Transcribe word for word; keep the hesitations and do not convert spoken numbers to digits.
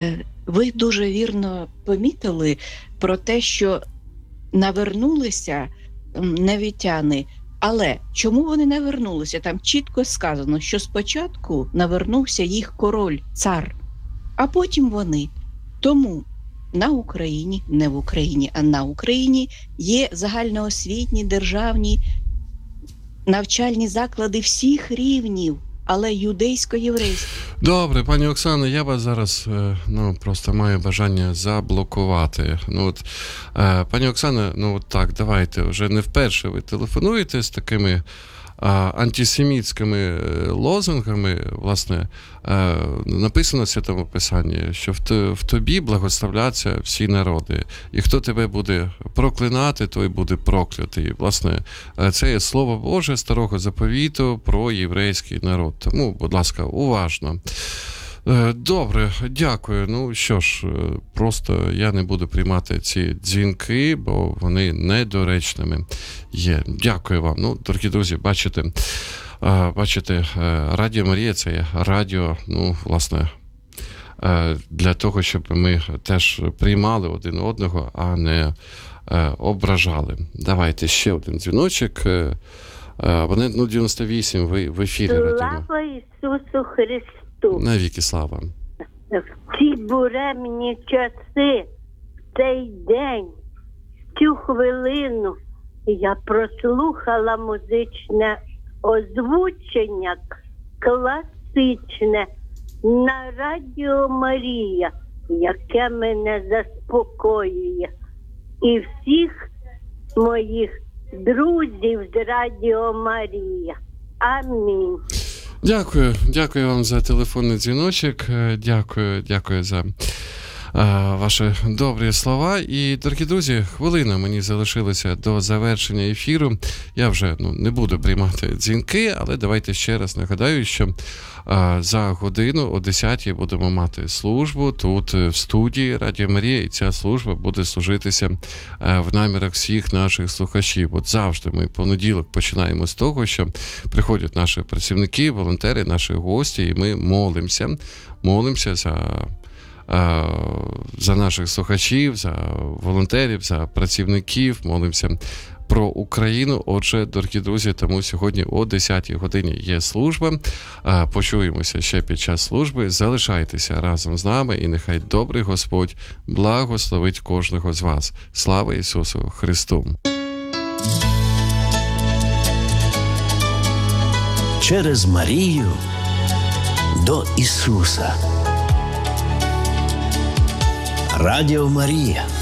Ви дуже вірно помітили про те, що навернулися навітяни. Але чому вони навернулися? Там чітко сказано, що спочатку навернувся їх король, цар, а потім вони. Тому на Україні, не в Україні, а на Україні є загальноосвітні державні навчальні заклади всіх рівнів, але юдейсько-єврейські. Добре, пані Оксано, я вас зараз ну, просто маю бажання заблокувати. Ну, от, е, пані Оксано, ну от так, давайте, вже не вперше ви телефонуєте з такими антисемітськими лозунгами, власне, написано в Святому Писанні, що в тобі благословляться всі народи. І хто тебе буде проклинати, той буде проклятий. Власне, це є Слово Боже Старого Заповіту про єврейський народ. Тому, будь ласка, уважно. Добре, дякую. Ну що ж, просто я не буду приймати ці дзвінки, бо вони недоречними є. Дякую вам. Ну, дорогі друзі, бачите, бачите, Радіо Марія – це є радіо, ну, власне, для того, щоб ми теж приймали один одного, а не ображали. Давайте ще один дзвіночок. Абонент нуль дев'яносто вісім, ви в ефірі. Слава Ісусу Христу! Навіки слава. В ці буремні часи, в цей день, в цю хвилину я прослухала музичне озвучення класичне на Радіо Марія, яке мене заспокоює. І всіх моїх друзів з Радіо Марія. Амінь. Дякую, дякую вам за телефонний дзвіночок, дякую, дякую за а, ваші добрі слова. І, дорогі друзі, хвилина мені залишилася до завершення ефіру. Я вже ну, не буду приймати дзвінки, але давайте ще раз нагадаю, що а, за годину о десятій будемо мати службу тут в студії Радіо Марія, і ця служба буде служитися а, в намірах всіх наших слухачів. От завжди ми понеділок починаємо з того, що приходять наші працівники, волонтери, наші гості, і ми молимося, молимося за за наших слухачів, за волонтерів, за працівників, молимося про Україну. Отже, дорогі друзі, тому сьогодні о десятій годині є служба. Почуємося ще під час служби. Залишайтеся разом з нами, і нехай добрий Господь благословить кожного з вас. Слава Ісусу Христу! Через Марію до Ісуса. Радіо Марія.